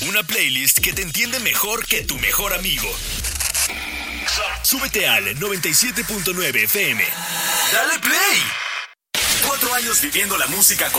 Una playlist que te entiende mejor que tu mejor amigo. Súbete al 97.9 FM. ¡Dale play! 4 años viviendo la música